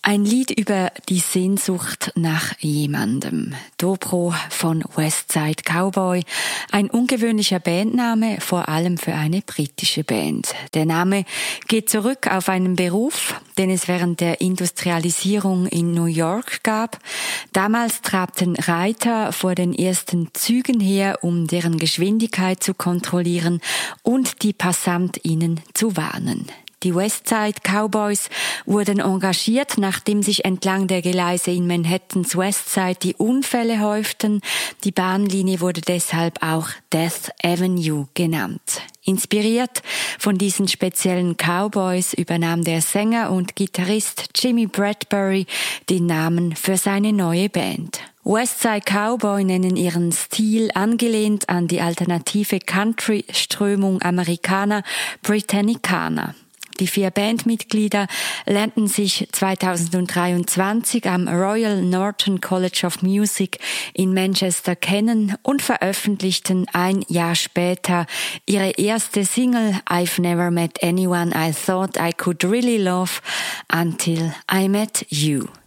Ein Lied über die Sehnsucht nach jemandem. Dobro von Westside Cowboy. Ein ungewöhnlicher Bandname, vor allem für eine britische Band. Der Name geht zurück auf einen Beruf, den es während der Industrialisierung in New York gab. Damals trabten Reiter vor den ersten Zügen her, um deren Geschwindigkeit zu kontrollieren und die PassantInnen zu warnen. Die Westside Cowboys wurden engagiert, nachdem sich entlang der Gleise in Manhattans Westside die Unfälle häuften. Die Bahnlinie wurde deshalb auch Death Avenue genannt. Inspiriert von diesen speziellen Cowboys übernahm der Sänger und Gitarrist Jimmy Bradbury den Namen für seine neue Band. Westside Cowboy nennen ihren Stil angelehnt an die alternative Country-Strömung Amerikaner Britannicana. Die 4 Bandmitglieder lernten sich 2023 am Royal Norton College of Music in Manchester kennen und veröffentlichten ein Jahr später ihre erste Single I've Never Met Anyone I Thought I Could Really Love Until I Met You.